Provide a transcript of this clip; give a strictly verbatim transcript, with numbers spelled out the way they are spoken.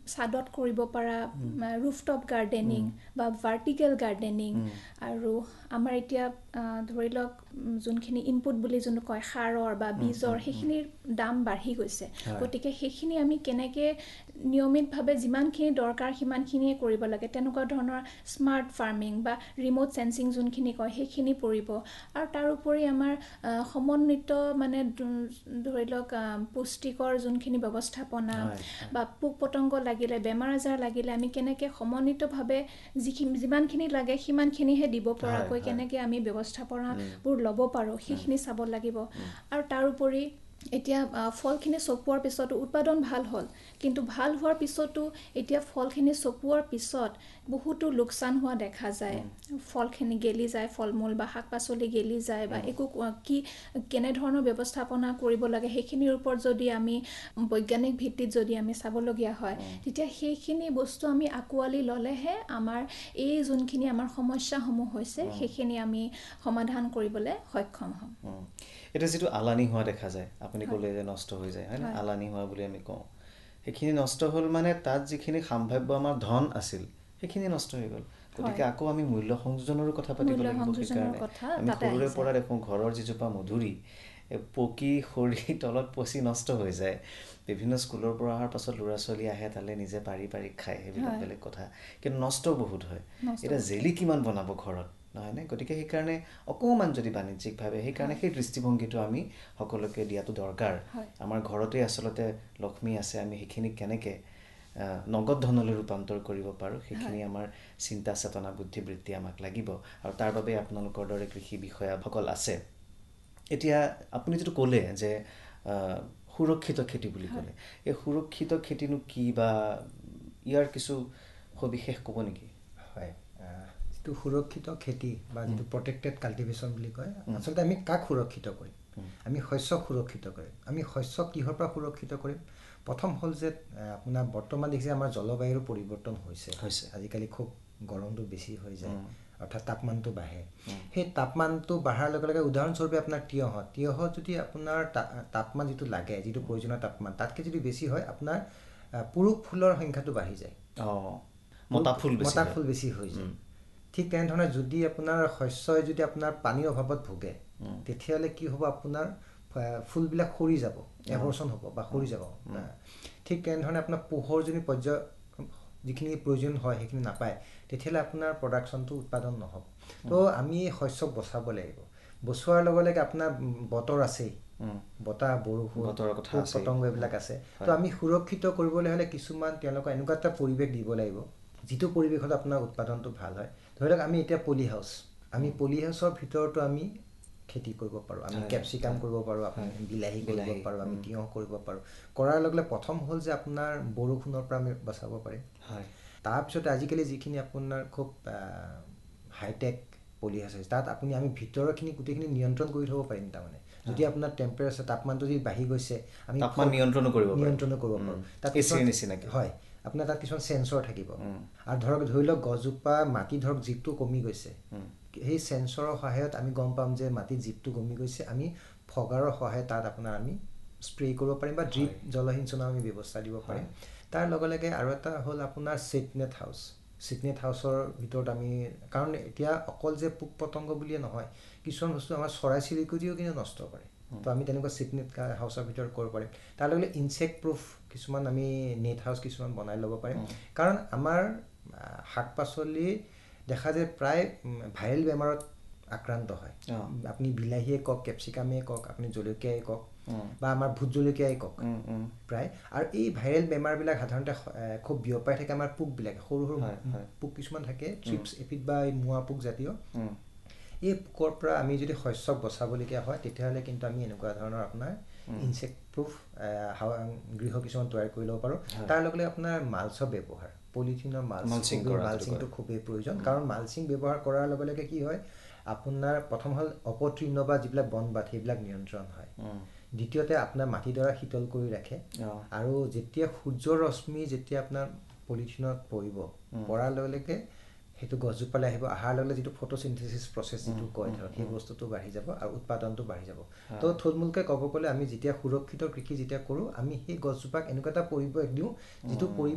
ছাদত কৰিব পৰা rooftop gardening বা ভাৰ্টিকেল গাৰ্ডেনিং আৰু আমাৰ এতিয়া ধৰি লওক যোনখিনি ইনপুট বুলি যোনটো কয় সাৰৰ বা বীজৰ সেইখিনিৰ দাম বাঢ়ি গৈছে গতিকে সেইখিনি আমি কেনেকৈ নিয়মিতভাৱে যিমানখিনি দৰকাৰ সিমানখিনিয়ে কৰিব লাগে তেনেকুৱা ধৰণৰ স্মাৰ্ট ফাৰ্মিং বা ৰিম'ট চেন্সিং যোনখিনি কয় সেইখিনি পৰিব আৰু তাৰোপৰি আমাৰ সমন্বিত মানে ধৰি লওক পুষ্টিকৰ যোনখিনি ব্যৱস্থাপনা বা পোক পতংগ লাগিলে বেমাৰ আজাৰ লাগিলে আমি কেনেকৈ সমন্বিতভাৱে যিখিনি যিমানখিনি লাগে সিমানখিনিহে দিব পৰাকৈ কেনেকৈ আমি ব্যৱস্থাপনাবোৰ ল'ব পাৰোঁ সেইখিনি চাব লাগিব আৰু তাৰোপৰি এতিয়া ফলখিনি চপোৱাৰ পিছতো উৎপাদন ভাল হ'ল কিন্তু ভাল হোৱাৰ পিছতো এতিয়া ফলখিনি চপোৱাৰ পিছত বহুতো লোকচান হোৱা দেখা যায় ফলখিনি গেলি যায় ফল মূল বা শাক পাচলি গেলি যায় বা একো কি কেনেধৰণৰ ব্যৱস্থাপনা কৰিব লাগে সেইখিনিৰ ওপৰত যদি আমি বৈজ্ঞানিক ভিত্তিত যদি আমি চাবলগীয়া হয় তেতিয়া সেইখিনি বস্তু আমি আঁকোৱালি ল'লেহে আমাৰ এই যোনখিনি আমাৰ সমস্যাসমূহ হৈছে সেইখিনি আমি সমাধান কৰিবলৈ সক্ষম হ'ম এটা যিটো আলানি হোৱা দেখা যায় আপুনি ক'লে যে নষ্ট হৈ যায় হয় না আলানি হোৱা বুলি আমি কওঁ সেইখিনি নষ্ট হ'ল মানে তাত যিখিনি সম্ভাৱ্য আমাৰ ধন আছিল সেইখিনি নষ্ট হৈ গ'ল গতিকে আকৌ আমি মূল্য সংযোজনৰো কথা পাতিব লাগিব সেইকাৰণে আমি সৰুৰে পৰা দেখোঁ ঘৰৰ যিজোপা মধুৰি পকি সৰি তলত পচি নষ্ট হৈ যায় বিভিন্ন স্কুলৰ পৰা অহাৰ পাছত ল'ৰা ছোৱালী আহে তালে নিজে পাৰি পাৰি খায় সেইবিলাক বেলেগ কথা কিন্তু নষ্ট বহুত হয় এতিয়া জেলি কিমান বনাব ঘৰত নহয় নে গতিকে সেইকাৰণে অকণমান যদি বাণিজ্যিকভাৱে সেইকাৰণে সেই দৃষ্টিভংগীটো আমি সকলোকে দিয়াটো দৰকাৰ আমাৰ ঘৰতে আচলতে লক্ষ্মী আছে আমি সেইখিনি কেনেকৈ নগদ ধনলৈ ৰূপান্তৰ কৰিব পাৰোঁ সেইখিনি আমাৰ চিন্তা চেতনা বুদ্ধিবৃত্তি আমাক লাগিব আৰু তাৰ বাবে আপোনালোকৰ দৰে কৃষি বিষয়াসকল আছে এতিয়া আপুনি যিটো ক'লে যে সুৰক্ষিত খেতি বুলি ক'লে এই সুৰক্ষিত খেতিনো কি বা ইয়াৰ কিছু সবিশেষ ক'ব নেকি হয় যিটো সুৰক্ষিত খেতি বা যিটো প্ৰটেক্টেড কাল্টিভেশ্যন বুলি কয় আচলতে আমি কাক সুৰক্ষিত কৰিম আমি শস্যক সুৰক্ষিত কৰিম আমি শস্যক কিহৰ পৰা সুৰক্ষিত কৰিম প্ৰথম হ'ল যে আপোনাৰ বৰ্তমান দেখিছে আমাৰ জলবায়ুৰ পৰিৱৰ্তন হৈছে হৈছে আজিকালি খুব গৰমটো বেছি হৈ যায় অৰ্থাৎ তাপমানটো বাঢ়ে সেই তাপমানটো বাঢ়াৰ লগে লগে উদাহৰণস্বৰূপে আপোনাৰ তিয়ঁহ তিয়ঁহ যদি আপোনাৰ তাপমান যিটো লাগে যিটো প্ৰয়োজনীয় তাপমান তাতকৈ যদি বেছি হয় আপোনাৰ পুৰুষ ফুলৰ সংখ্যাটো বাঢ়ি যায় অঁ মতা ফুল বেছি মতা ফুল বেছি হৈ যায় ঠিক তেনেধৰণে যদি আপোনাৰ শস্যই যদি আপোনাৰ পানীৰ অভাৱত ভোগে তেতিয়াহ'লে কি হ'ব আপোনাৰ ফুলবিলাক সৰি যাব এবৰ্ষণ হ'ব বা সৰি যাব ঠিক তেনেধৰণে আপোনাৰ পোহৰ যদি পৰ্যায় যিখিনি প্ৰয়োজন হয় সেইখিনি নাপায় তেতিয়াহ'লে আপোনাৰ প্ৰডাকশ্যনটো উৎপাদন নহ'ব তো আমি শস্যক বচাব লাগিব বচোৱাৰ লগে লগে আপোনাৰ বতৰ আছেই বতাহ বৰষুণ পোক পতংগ এইবিলাক আছে তো আমি সুৰক্ষিত কৰিবলৈ হ'লে কিছুমান তেওঁলোকক এনেকুৱা এটা পৰিৱেশ দিব লাগিব যিটো পৰিৱেশত আপোনাৰ উৎপাদনটো ভাল হয় ধৰি লওক আমি এতিয়া পলি হাউচ আমি পলি হাউচৰ ভিতৰতো আমি খেতি কৰিব পাৰোঁ আমি কেপচিকাম কৰিব পাৰোঁ আপুনি বিলাহী কৰিব পাৰোঁ আমি তিয়ঁহ কৰিব পাৰোঁ কৰাৰ লগে লগে প্ৰথম হ'ল যে আপোনাৰ বৰষুণৰ পৰা আমি বচাব পাৰিম হয় তাৰপিছত আজিকালি যিখিনি আপোনাৰ খুব হাইটেক পলি হাউচ আছে তাত আপুনি আমি ভিতৰৰখিনি গোটেইখিনি নিয়ন্ত্ৰণ কৰি থ'ব পাৰিম তাৰমানে যদি আপোনাৰ টেম্পাৰেচাৰ তাপমানটো যদি বাঢ়ি গৈছে আমি তাপমান নিয়ন্ত্ৰণ কৰিব নিয়ন্ত্ৰণ কৰিব পাৰোঁ তাত নিচিনাকৈ হয় আপোনাৰ তাত কিছুমান চেঞ্চৰ থাকিব আৰু ধৰক ধৰি লওক গছজোপা মাটি ধৰক জীপটো কমি গৈছে সেই চেঞ্চৰৰ সহায়ত আমি গম পাম যে মাটিত জীপটো কমি গৈছে আমি ফগাৰৰ সহায়ত তাত আপোনাৰ আমি স্প্ৰে কৰিব পাৰিম বা ড্ৰিপ জলসিঞ্চনৰ আমি ব্যৱস্থা দিব পাৰিম তাৰ লগে লগে আৰু এটা হ'ল আপোনাৰ ছিডনেট হাউচ ছিডনেট হাউচৰ ভিতৰত আমি কাৰণ এতিয়া অকল যে পোক পতংগ বুলিয়ে নহয় কিছুমান বস্তু আমাৰ চৰাই চিৰিকটিও কিন্তু নষ্ট কৰে তো আমি তেনেকুৱা ছিডনেট হাউচৰ ভিতৰত কৰিব পাৰিম তাৰ লগে লগে ইনচেক্ট প্ৰুফ কিছুমান আমি নেট হাউচ কিছুমান বনাই ল'ব পাৰিম কাৰণ আমাৰ শাক পাচলি দেখা যায় প্ৰায় ভাইৰেল বেমাৰত আক্ৰান্ত হয় আপুনি বিলাহীয়ে কওক কেপচিকামেই কওক আপুনি জলকীয়াই কওক বা আমাৰ ভোট জলকীয়াই কওক প্ৰায় আৰু এই ভাইৰেল বেমাৰবিলাক সাধাৰণতে খুব বিয়পাই থাকে আমাৰ পোকবিলাকে সৰু সৰু পোক কিছুমান থাকে ট্ৰিপছ এফিড বা এই মোৱা পোক জাতীয় এই পোকৰ পৰা আমি যদি শস্যক বচাবলগীয়া হয় তেতিয়াহ'লে কিন্তু আমি এনেকুৱা ধৰণৰ আপোনাৰ ইনচেক্ট প্ৰুফ গৃহ কিছুমান তৈয়াৰ কৰি ল'ব পাৰোঁ তাৰ লগে লগে আপোনাৰ মালচৰ ব্যৱহাৰ পলিথিনৰ মালচিং মালচিংটো খুবেই প্ৰয়োজন কাৰণ মালচিং ব্যৱহাৰ কৰাৰ লগে লগে কি হয় আপোনাৰ প্ৰথম হ'ল অপতৃণ বা যিবিলাক বনবাত সেইবিলাক নিয়ন্ত্ৰণ হয় দ্বিতীয়তে আপোনাৰ মাটিডৰা শীতল কৰি ৰাখে আৰু যেতিয়া সূৰ্যৰ ৰশ্মি যেতিয়া আপোনাৰ পলিথিনত পৰিব পৰাৰ লগে লগে সেইটো গছজোপালৈ আহিব অহাৰ লগে লগে যিটো ফটোচিনথেচিছ প্ৰচেছ যিটো কয় ধৰক সেই বস্তুটো বাঢ়ি যাব আৰু উৎপাদনটো বাঢ়ি যাব তো থুলমূলকৈ ক'ব গ'লে আমি যেতিয়া সুৰক্ষিত কৃষি যেতিয়া কৰোঁ আমি সেই গছজোপাক এনেকুৱা এটা পৰিৱেশ দিওঁ যিটো পৰিৱেশ